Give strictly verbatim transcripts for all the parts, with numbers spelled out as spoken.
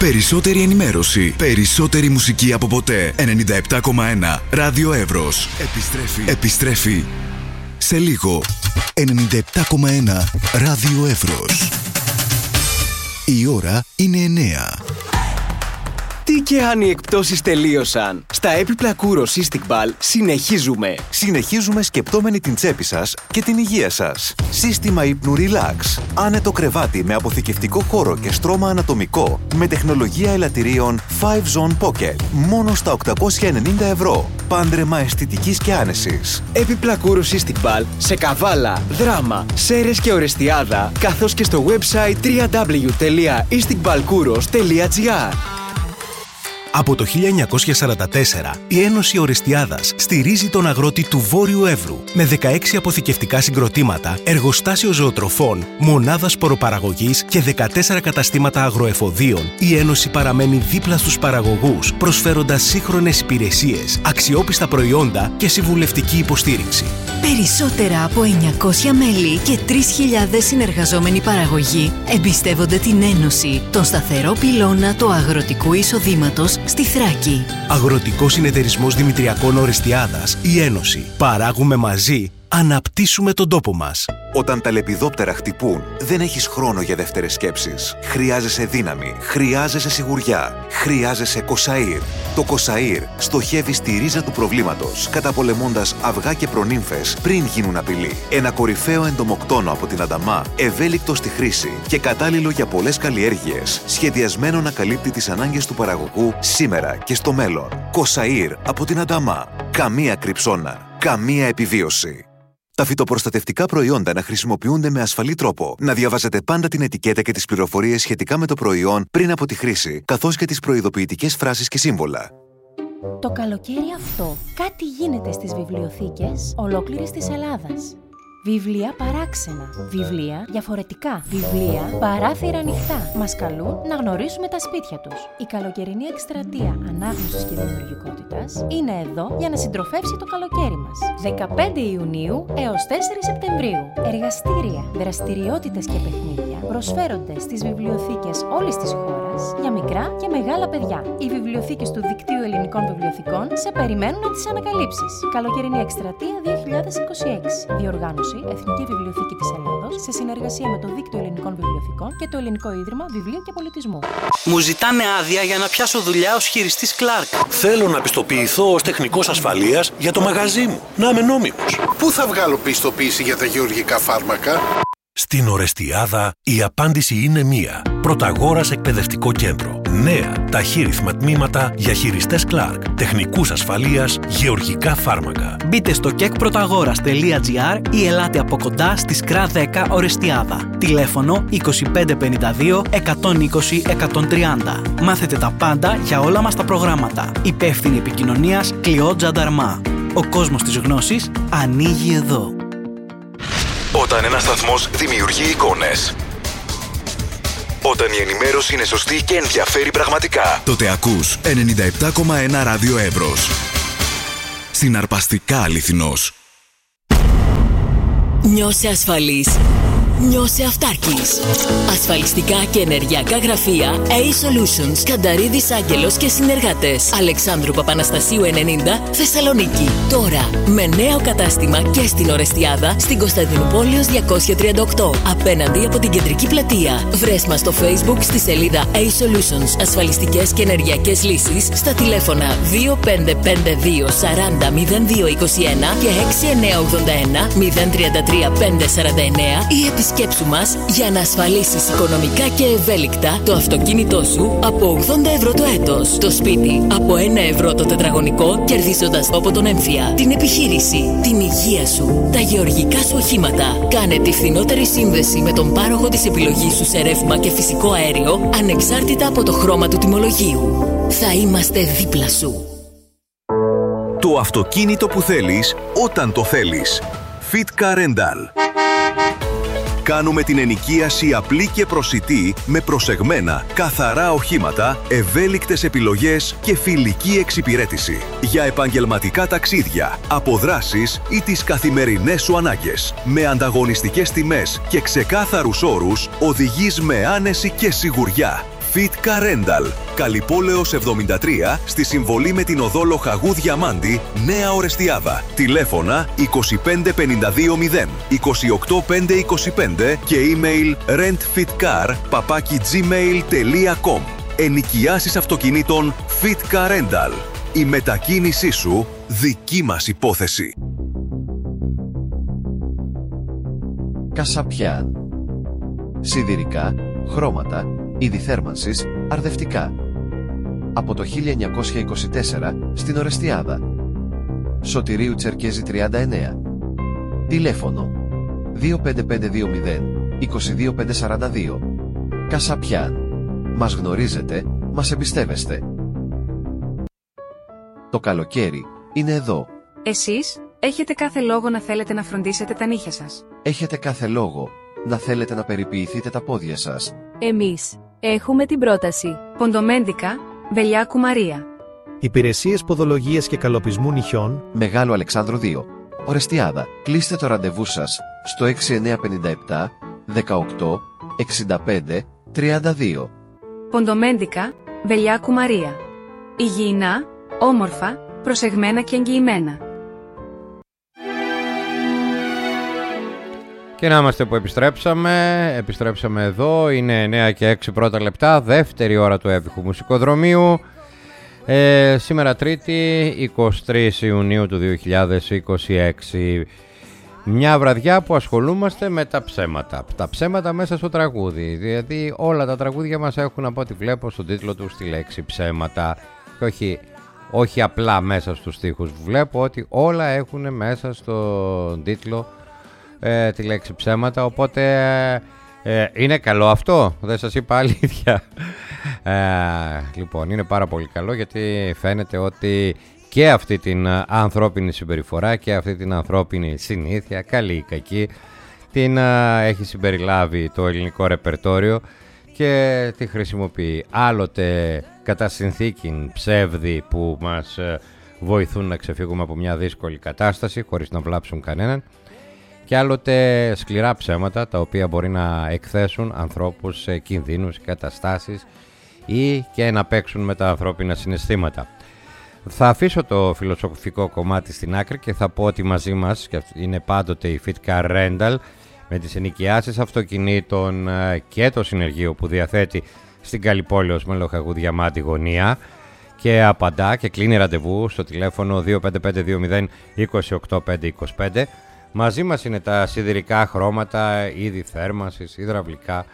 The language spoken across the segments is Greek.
Περισσότερη ενημέρωση. Περισσότερη μουσική από ποτέ. ενενήντα επτά κόμμα ένα Ράδιο Εύρος. Επιστρέφει. Επιστρέφει. Σε λίγο. ενενήντα επτά κόμμα ένα Ράδιο Εύρος. Η ώρα είναι εννέα. Τι και αν οι εκπτώσεις τελείωσαν. Στα έπιπλα Kouros Cystic-Ball συνεχίζουμε. Συνεχίζουμε σκεπτόμενοι την τσέπη σας και την υγεία σας. Σύστημα ύπνου Relax. Άνετο κρεβάτι με αποθηκευτικό χώρο και στρώμα ανατομικό. Με τεχνολογία ελαττηρίων φάιβ Zone Pocket. Μόνο στα οκτακόσια ενενήντα ευρώ. Πάντρεμα αισθητικής και άνεσης. Έπιπλα Kouros Cystic-Ball σε Καβάλα, Δράμα, Σέρρες και Ορεστιάδα, καθώς και στο website double-u double-u double-u τελεία isticballkouros τελεία gr. Από το χίλια εννιακόσια σαράντα τέσσερα, η Ένωση Ορεστιάδας στηρίζει τον αγρότη του Βόρειου Εύρου με δεκαέξι αποθηκευτικά συγκροτήματα, εργοστάσιο ζωοτροφών, μονάδα σποροπαραγωγής και δεκατέσσερα καταστήματα αγροεφοδίων. Η Ένωση παραμένει δίπλα στους παραγωγούς, προσφέροντας σύγχρονες υπηρεσίες, αξιόπιστα προϊόντα και συμβουλευτική υποστήριξη. Περισσότερα από εννιακόσια μέλη και τρεις χιλιάδες συνεργαζόμενοι παραγωγοί εμπιστεύονται την Ένωση, τον σταθερό πυλώνα του αγροτικού εισοδήματος στη Θράκη. Αγροτικός Συνεταιρισμός Δημητριακών Ορεστιάδας, η Ένωση. Παράγουμε μαζί, αναπτύσσουμε τον τόπο μας. Όταν τα λεπιδόπτερα χτυπούν, δεν έχεις χρόνο για δεύτερες σκέψεις. Χρειάζεσαι δύναμη, χρειάζεσαι σιγουριά, χρειάζεσαι Κοσαΐρ. Το Κοσαΐρ στοχεύει στη ρίζα του προβλήματος, καταπολεμώντας αυγά και προνύμφες πριν γίνουν απειλή. Ένα κορυφαίο εντομοκτόνο από την Ανταμά, ευέλικτο στη χρήση και κατάλληλο για πολλές καλλιέργειες, σχεδιασμένο να καλύπτει τις ανάγκες του παραγωγού σήμερα και στο μέλλον. Κοσαΐρ από την Ανταμά. Καμία κρυψώνα, καμία επιβίωση. Τα φυτοπροστατευτικά προϊόντα να χρησιμοποιούνται με ασφαλή τρόπο. Να διαβάζετε πάντα την ετικέτα και τις πληροφορίες σχετικά με το προϊόν πριν από τη χρήση, καθώς και τις προειδοποιητικές φράσεις και σύμβολα. Το καλοκαίρι αυτό κάτι γίνεται στις βιβλιοθήκες ολόκληρης της Ελλάδας. Βιβλία παράξενα, βιβλία διαφορετικά, βιβλία παράθυρα ανοιχτά. Μας καλούν να γνωρίσουμε τα σπίτια τους. Η καλοκαιρινή εκστρατεία ανάγνωσης και δημιουργικότητας είναι εδώ για να συντροφεύσει το καλοκαίρι μας. δεκαπέντε Ιουνίου έως τέσσερις Σεπτεμβρίου. Εργαστήρια, δραστηριότητες και παιχνίδια προσφέρονται στις βιβλιοθήκες όλης της χώρας για μικρά και μεγάλα παιδιά. Οι βιβλιοθήκες του Δικτύου Ελληνικών Βιβλιοθηκών σε περιμένουν να τις ανακαλύψεις. Καλοκαιρινή εκστρατεία δύο χιλιάδες είκοσι έξι. Διοργάνωση Εθνική Βιβλιοθήκη της Ελλάδος σε συνεργασία με το Δίκτυο Ελληνικών Βιβλιοθηκών και το Ελληνικό Ίδρυμα Βιβλίου και Πολιτισμού. Μου ζητάνε άδεια για να πιάσω δουλειά ως χειριστής Clark. Θέλω να πιστοποιηθώ ως τεχνικός ασφαλείας για το μαγαζί μου. Να είμαι νόμιμος. Πού θα βγάλω πιστοποίηση για τα γεωργικά φάρμακα? Στην Ορεστιάδα η απάντηση είναι μία. Πρωταγόρας Εκπαιδευτικό Κέντρο. Νέα ταχύρυθμα τμήματα για χειριστές Clark, τεχνικούς ασφαλείας, γεωργικά φάρμακα. Μπείτε στο κεκ πρωταγόρας τελεία τζι άρ ή ελάτε από κοντά στη ΣΚΡΑ δέκα Ορεστιάδα. Τηλέφωνο είκοσι πέντε πενήντα δύο εκατόν είκοσι εκατόν τριάντα. Μάθετε τα πάντα για όλα μας τα προγράμματα. Υπεύθυνη επικοινωνίας Κλειό Τζανταρμά. Ο κόσμος της γνώσης ανοίγει εδώ. Όταν ένας σταθμός δημιουργεί εικόνες, όταν η ενημέρωση είναι σωστή και ενδιαφέρει πραγματικά, τότε ακούς ενενήντα επτά κόμμα ένα Ράδιο Εύρος. Συναρπαστικά αληθινός. Νιώσε ασφαλής. Νιώσε αυτάρκης. Ασφαλιστικά και ενεργειακά γραφεία A-Solutions, Κανταρίδης Άγγελος και συνεργάτες. Αλεξάνδρου Παπαναστασίου ενενήντα, Θεσσαλονίκη. Τώρα με νέο κατάστημα και στην Ορεστιάδα, στην Κωνσταντινούπολεως διακόσια τριάντα οκτώ, απέναντι από την κεντρική πλατεία. Βρες μας στο Facebook στη σελίδα A-Solutions, ασφαλιστικές και ενεργειακές λύσεις, στα τηλέφωνα δύο πέντε πέντε δύο σαράντα μηδέν δύο είκοσι ένα και έξι εννιά ογδόντα ένα μηδέν τριάντα τρία πεντακόσια σαράντα εννέα ή επισκέψου μας για να ασφαλίσεις οικονομικά και ευέλικτα το αυτοκίνητό σου από ογδόντα ευρώ το έτος, το σπίτι από ένα ευρώ το τετραγωνικό, κερδίζοντας από τον έμφυα, την επιχείρηση, την υγεία σου, τα γεωργικά σου οχήματα. Κάνε τη φθηνότερη σύνδεση με τον πάροχο της επιλογής σου σε ρεύμα και φυσικό αέριο, ανεξάρτητα από το χρώμα του τιμολογίου. Θα είμαστε δίπλα σου. Το αυτοκίνητο που θέλεις όταν το θέλεις. Fitka Rental. Κάνουμε την ενοικίαση απλή και προσιτή με προσεγμένα, καθαρά οχήματα, ευέλικτες επιλογές και φιλική εξυπηρέτηση. Για επαγγελματικά ταξίδια, αποδράσεις ή τις καθημερινές σου ανάγκες. Με ανταγωνιστικές τιμές και ξεκάθαρους όρους, οδηγείς με άνεση και σιγουριά. Fit Car Rental. Καλυπόλεως εβδομήντα τρία στη συμβολή με την οδό Λοχαγού Διαμάντη, Νέα Ορεστιάδα. Τηλέφωνα είκοσι πέντε πενήντα δύο μηδέν είκοσι οκτώ πεντακόσια είκοσι πέντε και email rentfitcar παπάκι gmail τελεία com. Ενοικιάσεις αυτοκινήτων Fit Car Rental. Η μετακίνησή σου δική μας υπόθεση. Κασαπιάν. Σιδηρικά, χρώματα, είδη θέρμανσης, αρδευτικά. Από το χίλια εννιακόσια είκοσι τέσσερα στην Ορεστιάδα. Σωτηρίου Τσερκέζη τριάντα εννέα. Τηλέφωνο δύο πέντε πέντε δύο μηδέν είκοσι δύο πεντακόσια σαράντα δύο. Κασαπιάν. Μας γνωρίζετε, μας εμπιστεύεστε. Το καλοκαίρι είναι εδώ. Εσείς έχετε κάθε λόγο να θέλετε να φροντίσετε τα νύχια σας. Έχετε κάθε λόγο να θέλετε να περιποιηθείτε τα πόδια σας. Εμείς έχουμε την πρόταση. Ποντομέντικα, Βελιάκου Μαρία. Υπηρεσίες ποδολογίας και καλοπισμού νυχιών. Μεγάλο Αλεξάνδρου δύο. Ορεστιάδα. Κλείστε το ραντεβού σας στο έξι εννιά πέντε επτά δεκαοκτώ εξήντα πέντε τριάντα δύο. Ποντομέντικα, Βελιάκου Μαρία. Υγιεινά, όμορφα, προσεγμένα και εγγυημένα. Και να είμαστε που επιστρέψαμε, επιστρέψαμε εδώ, είναι εννέα και έξι πρώτα λεπτά, δεύτερη ώρα του έβυχου μουσικοδρομίου. Ε, σήμερα Τρίτη, εικοστή τρίτη Ιουνίου του δύο χιλιάδες είκοσι έξι. Μια βραδιά που ασχολούμαστε με τα ψέματα. Τα ψέματα μέσα στο τραγούδι. Δηλαδή όλα τα τραγούδια μας έχουν, από ό,τι βλέπω στον τίτλο του, τη λέξη ψέματα. Και όχι, όχι απλά μέσα στους στίχους. Βλέπω ότι όλα έχουν μέσα στον τίτλο ε, τη λέξη ψέματα. Οπότε ε, είναι καλό αυτό. Δεν σας είπα αλήθεια. Ε, λοιπόν, είναι πάρα πολύ καλό, γιατί φαίνεται ότι και αυτή την ανθρώπινη συμπεριφορά και αυτή την ανθρώπινη συνήθεια, καλή ή κακή, την α, έχει συμπεριλάβει το ελληνικό ρεπερτόριο και τη χρησιμοποιεί άλλοτε κατά συνθήκη ψεύδι που μας βοηθούν να ξεφύγουμε από μια δύσκολη κατάσταση χωρίς να βλάψουν κανέναν, και άλλοτε σκληρά ψέματα τα οποία μπορεί να εκθέσουν ανθρώπους σε κινδύνους, καταστάσεις ή και να παίξουν με τα ανθρώπινα συναισθήματα. Θα αφήσω το φιλοσοφικό κομμάτι στην άκρη και θα πω ότι μαζί μας είναι πάντοτε η Fit Car Rental με τις ενοικιάσεις αυτοκινήτων και το συνεργείο που διαθέτει στην Καλυπόλεως με Λοχαγού Διαμάντη γωνία, και απαντά και κλείνει ραντεβού στο τηλέφωνο δύο πέντε πέντε δύο μηδέν είκοσι οκτώ πεντακόσια είκοσι πέντε. Μαζί μας είναι τα σιδηρικά χρώματα, είδη θέρμανσης, υδραυλικά,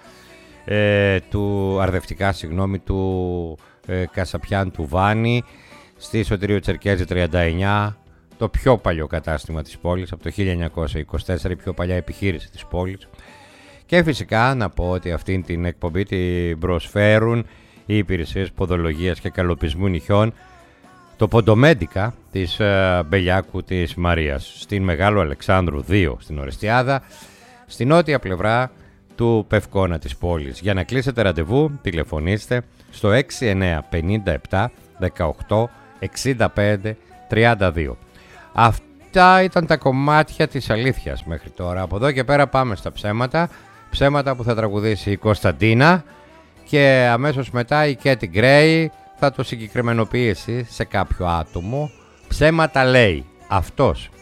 ε, του αρδευτικά, συγγνώμη, του ε, Κασαπιάν του Βάνη, στη Σωτηρίου Τσερκέζη τριάντα εννέα, το πιο παλιό κατάστημα της πόλης, από το χίλια εννιακόσια είκοσι τέσσερα, η πιο παλιά επιχείρηση της πόλης. Και φυσικά να πω ότι αυτήν την εκπομπή την προσφέρουν οι υπηρεσίες ποδολογίας και καλοπισμού νυχιών, το Ποντομέντικα της uh, Μπελιάκου της Μαρίας, στην Μεγάλο Αλεξάνδρου δύο στην Ορεστιάδα, στην νότια πλευρά του Πευκόνα της πόλης. Για να κλείσετε ραντεβού τηλεφωνήστε στο έξι εννιά πέντε επτά δεκαοκτώ εξήντα πέντε τριάντα δύο. Αυτά ήταν τα κομμάτια της αλήθειας μέχρι τώρα. Από εδώ και πέρα πάμε στα ψέματα. Ψέματα που θα τραγουδήσει η Κωνσταντίνα, και αμέσως μετά η Κέτι Γκρέι θα το συγκεκριμενοποιήσει σε κάποιο άτομο. Ψέματα λέει αυτός.